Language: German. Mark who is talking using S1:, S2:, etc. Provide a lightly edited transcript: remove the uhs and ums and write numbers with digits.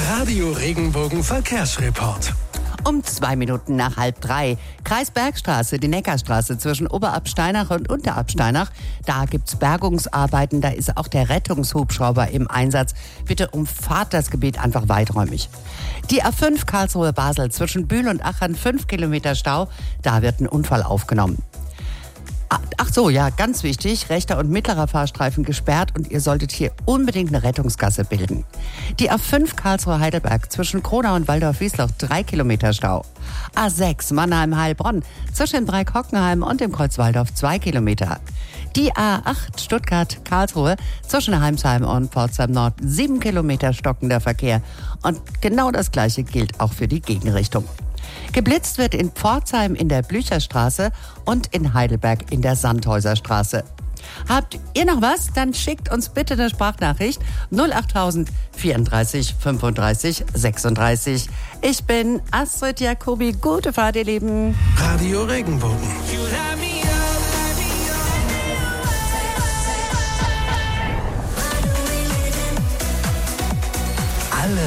S1: Radio Regenbogen Verkehrsreport.
S2: Um 2 Minuten nach 2:30. Kreisbergstraße, die Neckarstraße zwischen Oberabsteinach und Unterabsteinach. Da gibt's Bergungsarbeiten, da ist auch der Rettungshubschrauber im Einsatz. Bitte umfahrt das Gebiet einfach weiträumig. Die A5 Karlsruhe-Basel zwischen Bühl und Achern, 5 Kilometer Stau. Da wird ein Unfall aufgenommen. Ach so, ja, ganz wichtig, rechter und mittlerer Fahrstreifen gesperrt und ihr solltet hier unbedingt eine Rettungsgasse bilden. Die A5 Karlsruhe-Heidelberg zwischen Kronau und Waldorf-Wiesloch, 3 Kilometer Stau. A6 Mannheim-Heilbronn zwischen Dreieck-Hockenheim und dem Kreuz Waldorf, 2 Kilometer. Die A8 Stuttgart-Karlsruhe zwischen Heimsheim und Pforzheim Nord, 7 Kilometer stockender Verkehr. Und genau das Gleiche gilt auch für die Gegenrichtung. Geblitzt wird in Pforzheim in der Blücherstraße und in Heidelberg in der Sandhäuserstraße. Habt ihr noch was? Dann schickt uns bitte eine Sprachnachricht 08000 34 35 36. Ich bin Astrid Jacobi. Gute Fahrt, ihr Lieben.
S1: Radio Regenbogen.